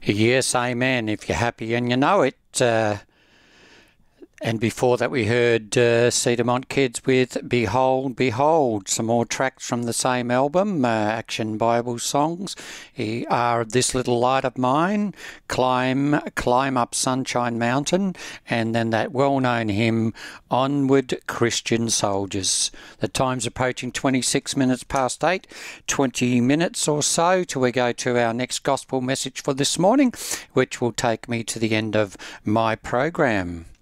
Yes, amen, if you're happy and you know it. And before that we heard Cedarmont Kids with Behold, Behold, some more tracks from the same album, Action Bible Songs. Are This Little Light of Mine, Climb Up Sunshine Mountain, and then that well-known hymn, Onward Christian Soldiers. The time's approaching 26 minutes past 8, 20 minutes or so till we go to our next gospel message for this morning, which will take me to the end of my program.